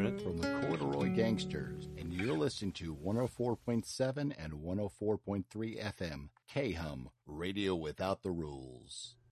Schmidt from the Corduroy Gangsters, and you're listening to 104.7 and 104.3 FM, K-Hum, Radio Without the Rules.